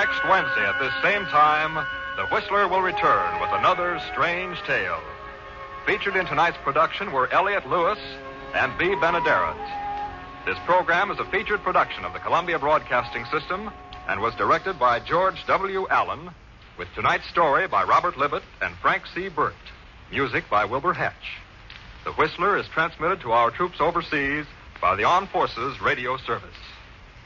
Next Wednesday at this same time, the Whistler will return with another strange tale. Featured in tonight's production were Elliott Lewis and B. Benaderet. This program is a featured production of the Columbia Broadcasting System and was directed by George W. Allen, with tonight's story by Robert Libet and Frank C. Burt. Music by Wilbur Hatch. The Whistler is transmitted to our troops overseas by the Armed Forces Radio Service.